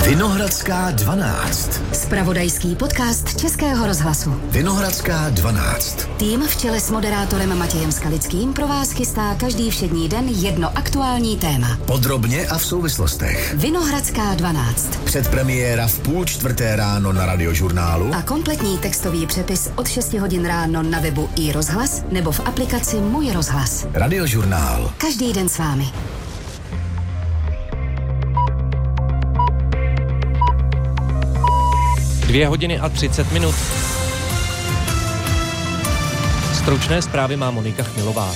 Vinohradská 12. Zpravodajský podcast Českého rozhlasu. Vinohradská 12. Tým v čele s moderátorem Matějem Skalickým pro vás chystá každý všední den jedno aktuální téma. Podrobně a v souvislostech. Vinohradská 12. Předpremiéra v 3:30 ráno na Radiožurnálu. A kompletní textový přepis od 6 hodin ráno na webu iRozhlas nebo v aplikaci Můj rozhlas. Radiožurnál. Každý den s vámi. 2 hodiny a 30 minut. Stručné zprávy má Monika Chmilová.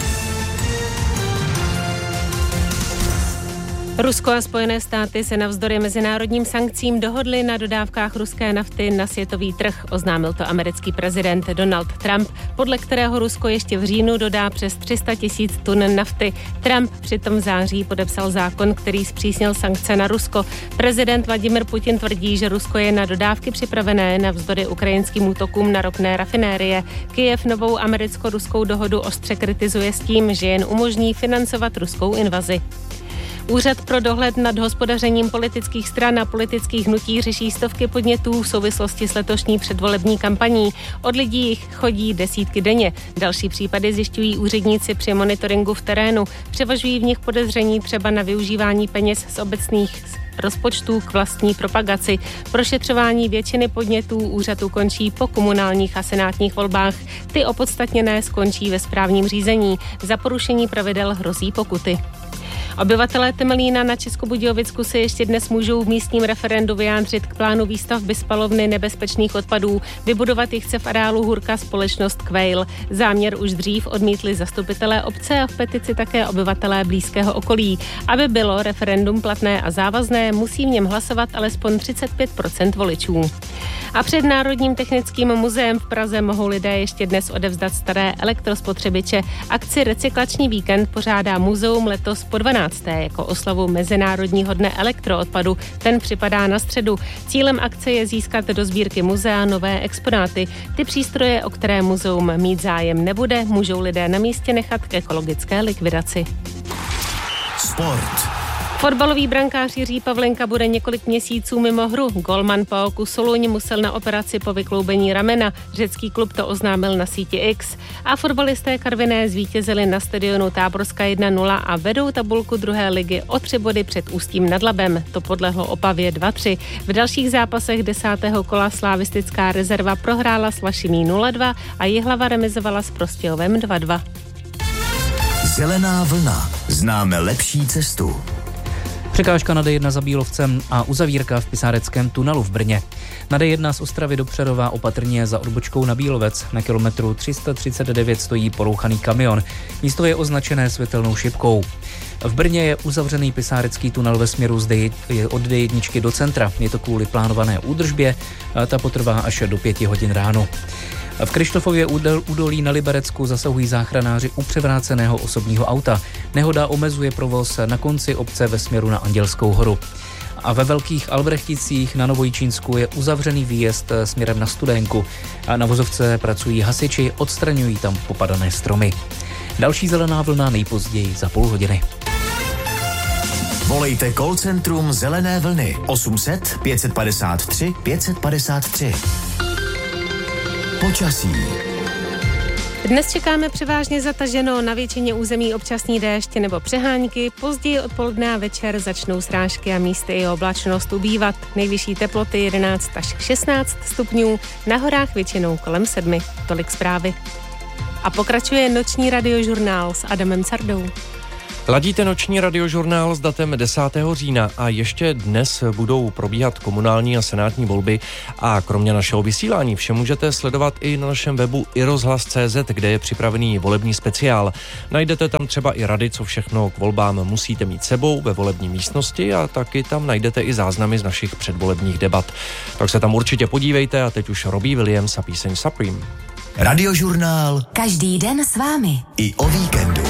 Rusko a Spojené státy se navzdory mezinárodním sankcím dohodly na dodávkách ruské nafty na světový trh, oznámil to americký prezident Donald Trump, podle kterého Rusko ještě v říjnu dodá přes 300 000 tun nafty. Trump přitom v září podepsal zákon, který zpřísnil sankce na Rusko. Prezident Vladimir Putin tvrdí, že Rusko je na dodávky připravené navzdory ukrajinským útokům na ropné rafinérie. Kyjev novou americko-ruskou dohodu ostře kritizuje s tím, že jen umožní financovat ruskou invazi. Úřad pro dohled nad hospodařením politických stran a politických hnutí řeší stovky podnětů v souvislosti s letošní předvolební kampaní. Od lidí jich chodí desítky denně. Další případy zjišťují úředníci při monitoringu v terénu. Převažují v nich podezření třeba na využívání peněz z obecných rozpočtů k vlastní propagaci. Prošetřování většiny podnětů úřad ukončí po komunálních a senátních volbách. Ty opodstatněné skončí ve správním řízení. Za porušení pravidel hrozí pokuty. Obyvatelé Temelína na Českobudějovicku se ještě dnes můžou v místním referendu vyjádřit k plánu výstavby spalovny nebezpečných odpadů. Vybudovat ji chce v areálu Hurka společnost Quail. Záměr už dřív odmítli zastupitelé obce a v petici také obyvatelé blízkého okolí. Aby bylo referendum platné a závazné, musí v něm hlasovat alespoň 35% voličů. A před Národním technickým muzeem v Praze mohou lidé ještě dnes odevzdat staré elektrospotřebiče. Akci Recyklační víkend pořádá muzeum letos po 12. jako oslavu Mezinárodního dne elektroodpadu. Ten připadá na středu. Cílem akce je získat do sbírky muzea nové exponáty. Ty přístroje, o které muzeum mít zájem nebude, můžou lidé na místě nechat k ekologické likvidaci. Sport. Fotbalový brankář Jiří Pavlenka bude několik měsíců mimo hru. Golman PAOKu Soluň musel na operaci po vykloubení ramena. Řecký klub to oznámil na síti X. A fotbalisté Karviné zvítězili na stadionu Táborska 1-0 a vedou tabulku druhé ligy o 3 body před Ústím nad Labem. To podlehlo Opavě 2-3. V dalších zápasech 10. kola slávistická rezerva prohrála s Vlašimí 0-2 a Jihlava remizovala s Prostějovem 2-2. Zelená vlna. Známe lepší cestu. Překážka na D1 za Bílovcem a uzavírka v Pisáreckém tunelu v Brně. Na D1 z Ostravy do Přerova opatrně za odbočkou na Bílovec. Na kilometru 339 stojí porouchaný kamion. Místo je označené světelnou šipkou. V Brně je uzavřený Pisárecký tunel ve směru od D1 do centra. Je to kvůli plánované údržbě. Ta potrvá až do 5 hodin ráno. V Kryštofově údolí na Liberecku zasahují záchranáři u převráceného osobního auta. Nehoda omezuje provoz na konci obce ve směru na Andělskou horu. A ve Velkých Albrechticích na Novojičínsku je uzavřený výjezd směrem na Studénku. A na vozovce pracují hasiči, odstraňují tam popadané stromy. Další zelená vlna nejpozději za půl hodiny. Volejte call centrum Zelené vlny 800 553 553. Počasí. Dnes čekáme převážně zataženo, na většině území občasný déšť nebo přehánky, později odpoledne a večer začnou srážky a místy i oblačnost ubývat. Nejvyšší teploty 11 až 16 stupňů, na horách většinou kolem 7. Tolik zprávy. A pokračuje noční radiožurnál s Adamem Sardou. Ladíte noční radiožurnál s datem 10. října a ještě dnes budou probíhat komunální a senátní volby a kromě našeho vysílání vše můžete sledovat i na našem webu iRozhlas.cz, kde je připravený volební speciál. Najdete tam třeba i rady, co všechno k volbám musíte mít sebou ve volební místnosti a taky tam najdete i záznamy z našich předvolebních debat. Tak se tam určitě podívejte a teď už Robbie Williams a píseň Supreme. Radiožurnál. Každý den s vámi. I o víkendu.